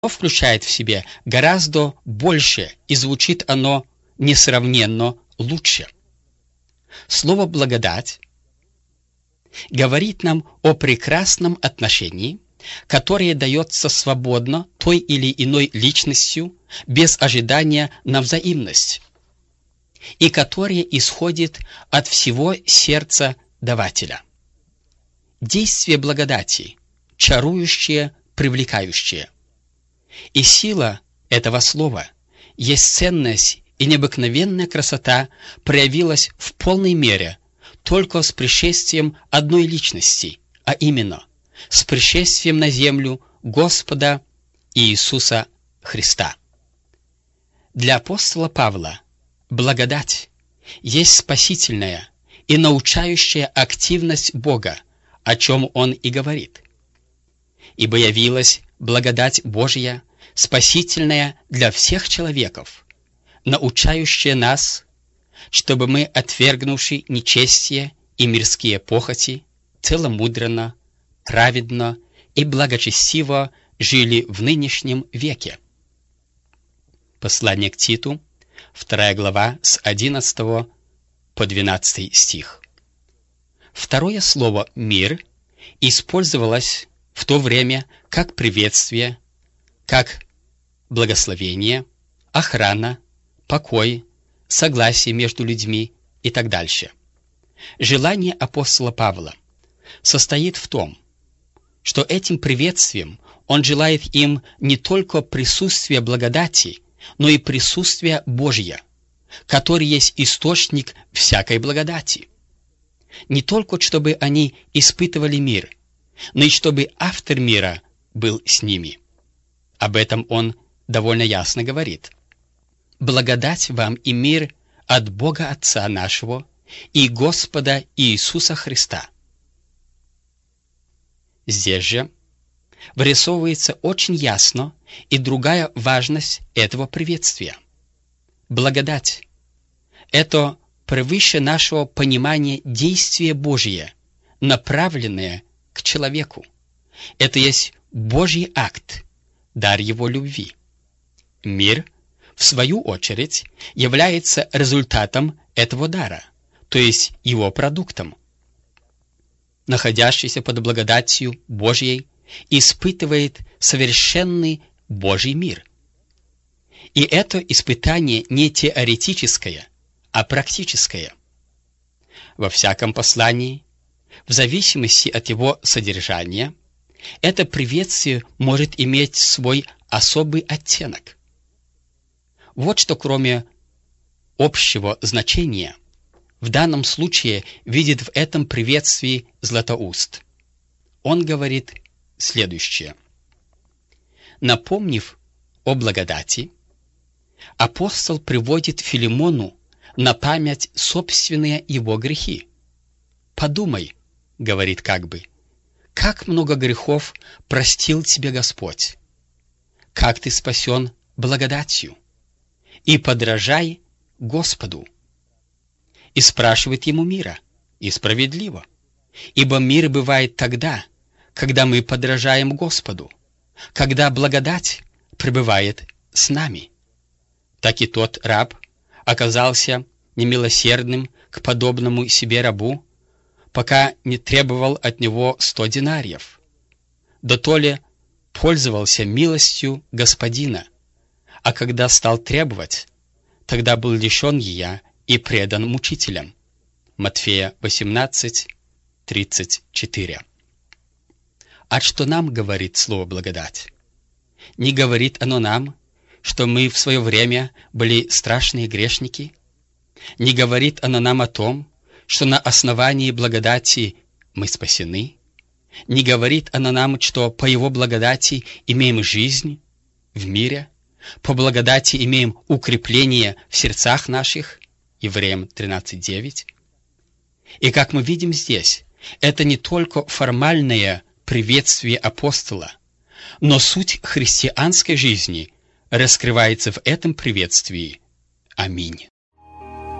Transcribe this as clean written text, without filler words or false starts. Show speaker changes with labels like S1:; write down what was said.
S1: включает в себе гораздо больше, и звучит оно несравненно лучше. Слово «благодать» говорит нам о прекрасном отношении, которое дается свободно той или иной личностью, без ожидания на взаимность, и которое исходит от всего сердца давателя. Действие благодати чарующее, привлекающее. И сила этого слова, есть ценность и необыкновенная красота, проявилась в полной мере только с пришествием одной личности, а именно с пришествием на землю Господа Иисуса Христа. Для апостола Павла благодать есть спасительная и научающая активность Бога, о чем он и говорит. «Ибо явилась благодать Божья, спасительная для всех человеков, научающая нас, чтобы мы, отвергнувши нечестие и мирские похоти, целомудренно, праведно и благочестиво жили в нынешнем веке». Послание к Титу, 2 глава, с 11 по 12 стих. Второе слово «мир» использовалось в то время как приветствие, как благословение, охрана, покой, согласие между людьми и так дальше. Желание апостола Павла состоит в том, что этим приветствием он желает им не только присутствия благодати, но и присутствия Божья, который есть источник всякой благодати. Не только чтобы они испытывали мир, но и чтобы автор мира был с ними. Об этом он довольно ясно говорит. «Благодать вам и мир от Бога Отца нашего и Господа Иисуса Христа». Здесь же вырисовывается очень ясно и другая важность этого приветствия. Благодать — это превыше нашего понимания действие Божие, направленное к человеку. Это есть Божий акт, дар Его любви. Мир, в свою очередь, является результатом этого дара, то есть его продуктом. Находящийся под благодатью Божьей испытывает совершенный Божий мир. И это испытание не теоретическое, а практическое. Во всяком послании, в зависимости от его содержания, это приветствие может иметь свой особый оттенок. Вот что кроме общего значения в данном случае видит в этом приветствии Златоуст. Он говорит следующее. Напомнив о благодати, апостол приводит Филимону на память собственные его грехи. «Подумай, — говорит как бы, — как много грехов простил тебе Господь, как ты спасен благодатью, и подражай Господу». И спрашивает ему мира, и справедливо, ибо мир бывает тогда, когда мы подражаем Господу, когда благодать пребывает с нами. Так и тот раб оказался немилосердным к подобному себе рабу, пока не требовал от него 100 динариев. Да то ли пользовался милостью господина, а когда стал требовать, тогда был лишен ее и предан мучителям. Матфея 18, 34. А что нам говорит слово «благодать»? Не говорит оно нам, что мы в свое время были страшные грешники? Не говорит оно нам о том, что на основании благодати мы спасены? Не говорит оно нам, что по Его благодати имеем жизнь в мире, по благодати имеем укрепление в сердцах наших? Евреям 13:9. И как мы видим здесь, это не только формальное приветствие апостола, но суть христианской жизни раскрывается в этом приветствии. Аминь.